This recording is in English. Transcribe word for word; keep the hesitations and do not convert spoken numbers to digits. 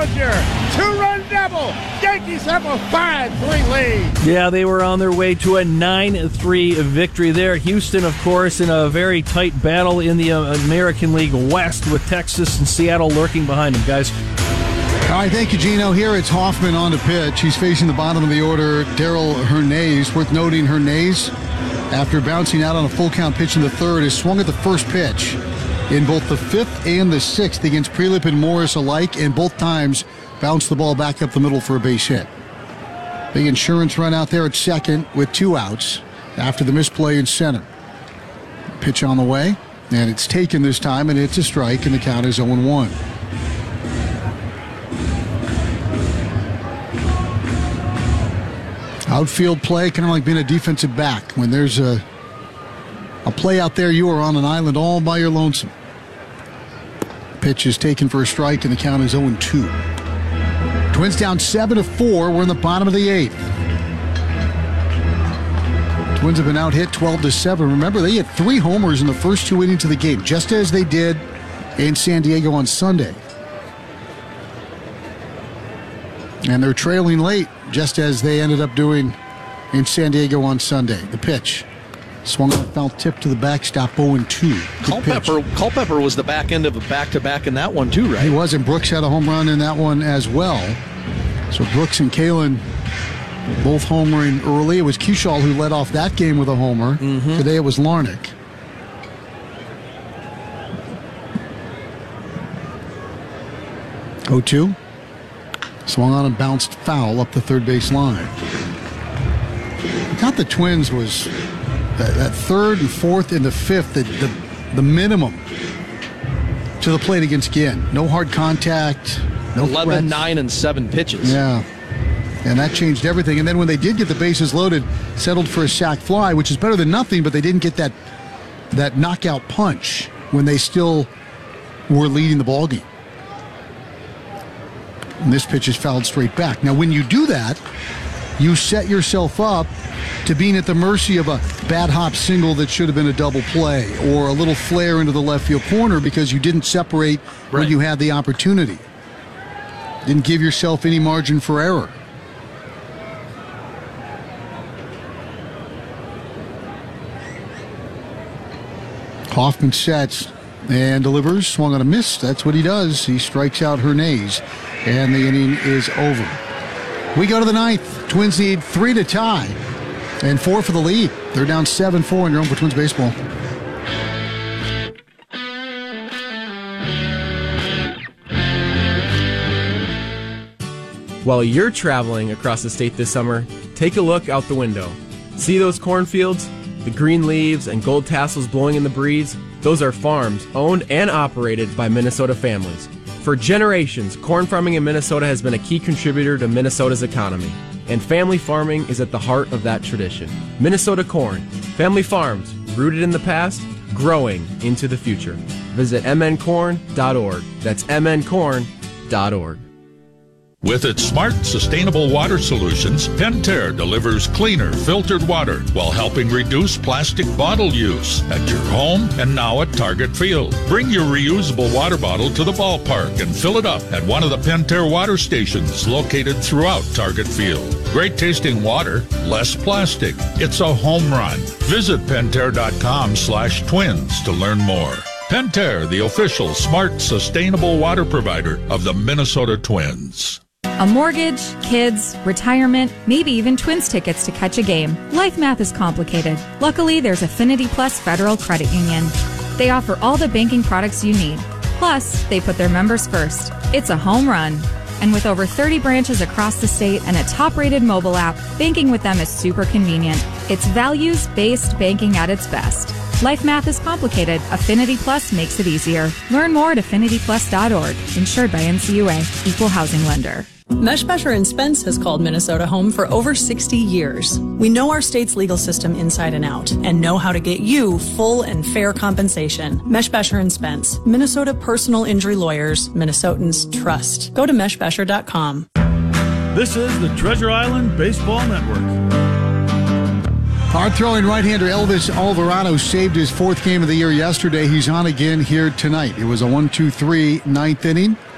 Bellinger, two-run double. Yankees have a five three lead. Yeah, they were on their way to a nine three victory there. Houston, of course, in a very tight battle in the American League West with Texas and Seattle lurking behind them, guys. All right, thank you, Gino. Here it's Hoffman on the pitch. He's facing the bottom of the order, Darell Hernaiz. Worth noting, Hernaiz, after bouncing out on a full count pitch in the third, has swung at the first pitch in both the fifth and the sixth against Prelip and Morris alike, and both times bounced the ball back up the middle for a base hit. Big insurance run out there at second with two outs after the misplay in center. Pitch on the way, and it's taken this time, and it's a strike, and the count is oh and one. Outfield play, kind of like being a defensive back. When there's a, a play out there, you are on an island all by your lonesome. Pitch is taken for a strike, and the count is oh and two. Twins down seven to four. We're in the bottom of the eighth. Twins have been out hit twelve to seven. Remember, they hit three homers in the first two innings of the game, just as they did in San Diego on Sunday. And they're trailing late, just as they ended up doing in San Diego on Sunday. The pitch. Swung on, foul tip to the backstop, oh and two. Culpepper, Culpepper was the back end of a back-to-back in that one too, right? He was, and Brooks had a home run in that one as well. So Brooks and Kalen both homering early. It was Kershaw who led off that game with a homer. Mm-hmm. Today it was Larnach. oh two. Swung on and bounced foul up the third base line. I thought the Twins was that, that third and fourth and the fifth, the, the, the minimum to the plate against Ginn. No hard contact, no eleven, threats. nine, and seven pitches. Yeah. And that changed everything. And then when they did get the bases loaded, settled for a sac fly, which is better than nothing, but they didn't get that that knockout punch when they still were leading the ballgame. And this pitch is fouled straight back. Now, when you do that, you set yourself up to being at the mercy of a bad hop single that should have been a double play, or a little flare into the left field corner because you didn't separate right when you had the opportunity. Didn't give yourself any margin for error. Hoffman sets and delivers. Swung on a miss. That's what he does. He strikes out Hernaiz, and the inning is over. We go to the ninth. Twins need three to tie and four for the lead. They're down seven four, and you're on for Twins baseball. While you're traveling across the state this summer, take a look out the window. See those cornfields? The green leaves and gold tassels blowing in the breeze? Those are farms owned and operated by Minnesota families. For generations, corn farming in Minnesota has been a key contributor to Minnesota's economy, and family farming is at the heart of that tradition. Minnesota Corn, family farms, rooted in the past, growing into the future. Visit m n corn dot org. That's m n corn dot org. With its smart, sustainable water solutions, Pentair delivers cleaner, filtered water while helping reduce plastic bottle use at your home and now at Target Field. Bring your reusable water bottle to the ballpark and fill it up at one of the Pentair water stations located throughout Target Field. Great tasting water, less plastic. It's a home run. Visit Pentair.com slash twins to learn more. Pentair, the official smart, sustainable water provider of the Minnesota Twins. A mortgage, kids, retirement, maybe even Twins tickets to catch a game. Life math is complicated. Luckily, there's Affinity Plus Federal Credit Union. They offer all the banking products you need. Plus, they put their members first. It's a home run. And with over thirty branches across the state and a top-rated mobile app, banking with them is super convenient. It's values-based banking at its best. Life math is complicated. Affinity Plus makes it easier. Learn more at affinity plus dot org. Insured by N C U A. Equal housing lender. Meshbesher and Spence has called Minnesota home for over sixty years. We know our state's legal system inside and out and know how to get you full and fair compensation. Meshbesher and Spence, Minnesota personal injury lawyers, Minnesotans trust. Go to meshbesher dot com. This is the Treasure Island Baseball Network. Hard-throwing right-hander Elvis Alvarado saved his fourth game of the year yesterday. He's on again here tonight. It was a one two three ninth inning.